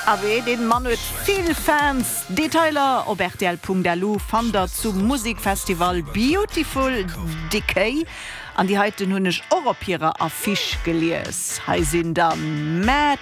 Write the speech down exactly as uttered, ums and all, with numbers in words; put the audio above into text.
awe den Mann huet viel Fans. Detailer op R T L Punkt D L U fander zum Musikfestival Beautiful Decay. An die heiten hunnech Europierer a Fisch gelees. Hei sinn dann Matt